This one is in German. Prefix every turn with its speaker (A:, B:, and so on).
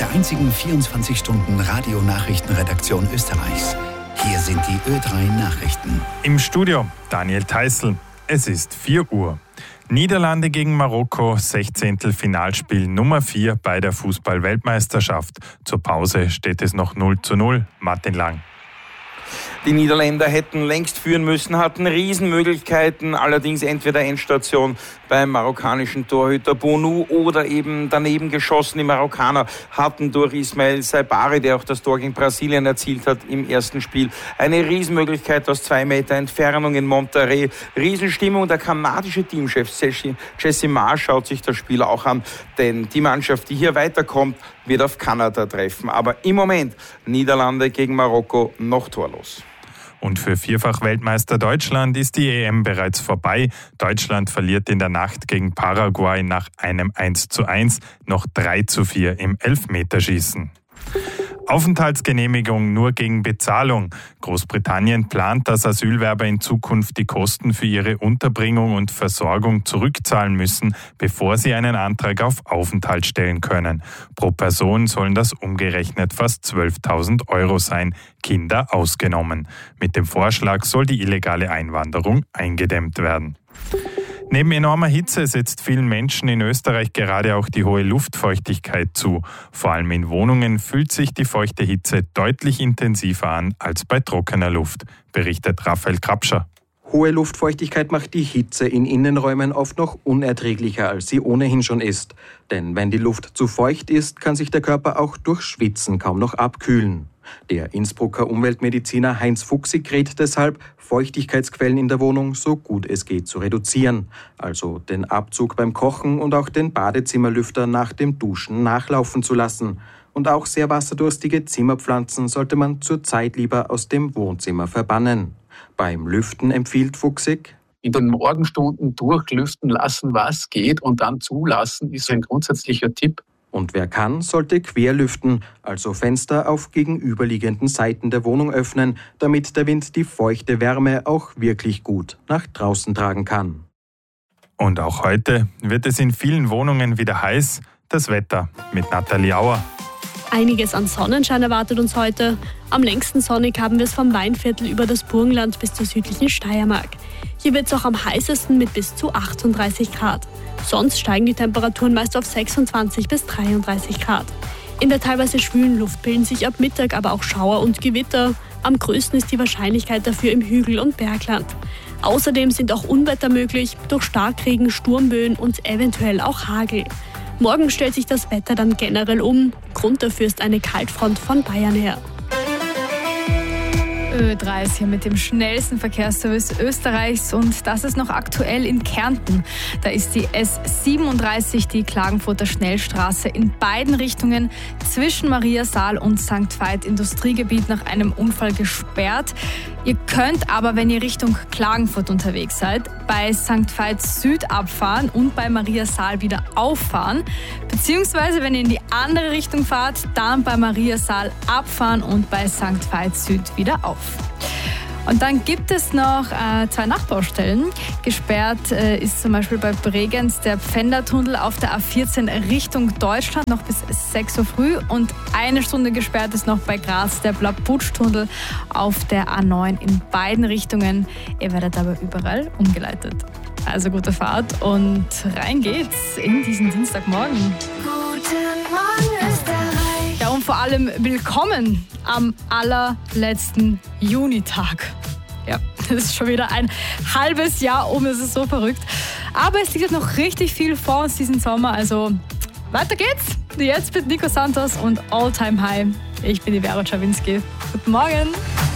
A: der einzigen 24-Stunden-Radio-Nachrichtenredaktion Österreichs. Hier sind die Ö3 Nachrichten.
B: Im Studio Daniel Theißl. Es ist 4 Uhr. Niederlande gegen Marokko, 16. Finalspiel Nummer 4 bei der Fußball-Weltmeisterschaft. Zur Pause steht es noch 0:0. Martin Lang.
C: Die Niederländer hätten längst führen müssen, hatten Riesenmöglichkeiten, allerdings entweder Endstation beim marokkanischen Torhüter Bounou oder eben daneben geschossen. Die Marokkaner hatten durch Ismail Saibari, der auch das Tor gegen Brasilien erzielt hat im ersten Spiel, eine Riesenmöglichkeit aus 2 Meter Entfernung in Monterrey. Riesenstimmung. Der kanadische Teamchef Jesse Marsch schaut sich das Spiel auch an, denn die Mannschaft, die hier weiterkommt, wird auf Kanada treffen. Aber im Moment Niederlande gegen Marokko noch torlos.
B: Und für Vierfach-Weltmeister Deutschland ist die EM bereits vorbei. Deutschland verliert in der Nacht gegen Paraguay nach einem 1:1 noch 3:4 im Elfmeterschießen. Aufenthaltsgenehmigung nur gegen Bezahlung. Großbritannien plant, dass Asylwerber in Zukunft die Kosten für ihre Unterbringung und Versorgung zurückzahlen müssen, bevor sie einen Antrag auf Aufenthalt stellen können. Pro Person sollen das umgerechnet fast 12.000 € sein, Kinder ausgenommen. Mit dem Vorschlag soll die illegale Einwanderung eingedämmt werden. Neben enormer Hitze setzt vielen Menschen in Österreich gerade auch die hohe Luftfeuchtigkeit zu. Vor allem in Wohnungen fühlt sich die feuchte Hitze deutlich intensiver an als bei trockener Luft, berichtet Raphael Krapscher.
D: Hohe Luftfeuchtigkeit macht die Hitze in Innenräumen oft noch unerträglicher, als sie ohnehin schon ist. Denn wenn die Luft zu feucht ist, kann sich der Körper auch durch Schwitzen kaum noch abkühlen. Der Innsbrucker Umweltmediziner Heinz Fuchsig rät deshalb, Feuchtigkeitsquellen in der Wohnung so gut es geht zu reduzieren. Also den Abzug beim Kochen und auch den Badezimmerlüfter nach dem Duschen nachlaufen zu lassen. Und auch sehr wasserdurstige Zimmerpflanzen sollte man zurzeit lieber aus dem Wohnzimmer verbannen. Beim Lüften empfiehlt Fuchsig:
E: In den Morgenstunden durchlüften lassen, was geht, und dann zulassen, ist ein grundsätzlicher Tipp.
D: Und wer kann, sollte querlüften, also Fenster auf gegenüberliegenden Seiten der Wohnung öffnen, damit der Wind die feuchte Wärme auch wirklich gut nach draußen tragen kann.
B: Und auch heute wird es in vielen Wohnungen wieder heiß. Das Wetter mit Nathalie Auer.
F: Einiges an Sonnenschein erwartet uns heute. Am längsten sonnig haben wir es vom Weinviertel über das Burgenland bis zur südlichen Steiermark. Hier wird es auch am heißesten mit bis zu 38 Grad. Sonst steigen die Temperaturen meist auf 26 bis 33 Grad. In der teilweise schwülen Luft bilden sich ab Mittag aber auch Schauer und Gewitter. Am größten ist die Wahrscheinlichkeit dafür im Hügel- und Bergland. Außerdem sind auch Unwetter möglich, durch Starkregen, Sturmböen und eventuell auch Hagel. Morgen stellt sich das Wetter dann generell um. Grund dafür ist eine Kaltfront von Bayern her.
G: Ö3 ist hier mit dem schnellsten Verkehrsservice Österreichs und das ist noch aktuell in Kärnten. Da ist die S37, die Klagenfurter Schnellstraße, in beiden Richtungen zwischen Mariasaal und St. Veit Industriegebiet nach einem Unfall gesperrt. Ihr könnt aber, wenn ihr Richtung Klagenfurt unterwegs seid, bei St. Veit Süd abfahren und bei Mariasaal wieder auffahren. Beziehungsweise, wenn ihr in die andere Richtung fahrt, dann bei Mariasaal abfahren und bei St. Veit Süd wieder auf. Und dann gibt es noch 2 Nachbaustellen. Gesperrt ist zum Beispiel bei Bregenz der Pfändertunnel auf der A14 Richtung Deutschland noch bis 6 Uhr früh. Und 1 Stunde gesperrt ist noch bei Graz der Blabutsch-Tunnel auf der A9 in beiden Richtungen. Ihr werdet aber überall umgeleitet. Also gute Fahrt und rein geht's in diesen Dienstagmorgen.
H: Guten Morgen, Österreich.
G: Ja, und vor allem willkommen am allerletzten Junitag. Ja, das ist schon wieder ein halbes Jahr um, das ist so verrückt. Aber es liegt noch richtig viel vor uns diesen Sommer, also weiter geht's. Jetzt mit Nico Santos und All Time High. Ich bin die Vera Czawinski. Guten Morgen.